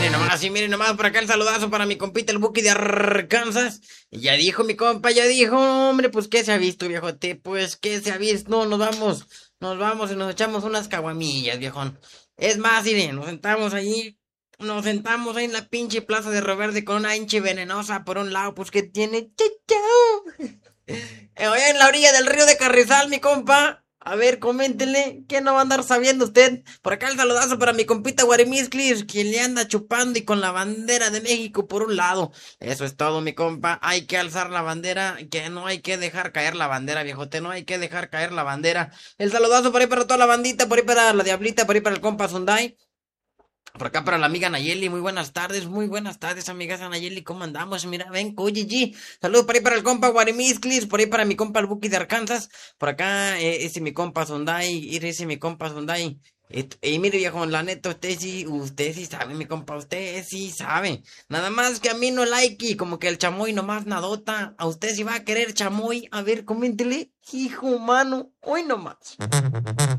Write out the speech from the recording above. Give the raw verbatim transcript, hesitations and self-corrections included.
miren nomás, y miren nomás por acá el saludazo para mi compita el Buki de Arkansas. Y ya dijo mi compa, ya dijo, hombre, pues qué se ha visto, viejote, pues qué se ha visto, no, nos vamos, nos vamos y nos echamos unas caguamillas, viejón. Es más, miren, nos sentamos allí, nos sentamos ahí en la pinche plaza de Reverde con una hinche venenosa por un lado, pues que tiene, chao. Eh, Oye, en la orilla del río de Carrizal, mi compa. A ver, coméntenle, ¿qué no va a andar sabiendo usted? Por acá el saludazo para mi compita Guarimisclis, quien le anda chupando y con la bandera de México por un lado. Eso es todo, mi compa. Hay que alzar la bandera, que no hay que dejar caer la bandera, viejote. No hay que dejar caer la bandera. El saludazo por ahí para toda la bandita, por ahí para la Diablita, por ahí para el compa Sundai. Por acá para la amiga Nayeli, muy buenas tardes, muy buenas tardes, amigas Nayeli, ¿cómo andamos? Mira, ven, oye, G. Saludos por ahí para el compa Guarimisclis, por ahí para mi compa el Buki de Arkansas, por acá, eh, ese mi compa Sondai, y ese mi compa Sondai. Et- Y mire, viejo, la neta, usted sí, usted sí sabe, mi compa, usted sí sabe. Nada más que a mí no like, y como que el chamoy nomás nadota. A usted sí va a querer chamoy, a ver, coméntele, hijo humano, hoy nomás.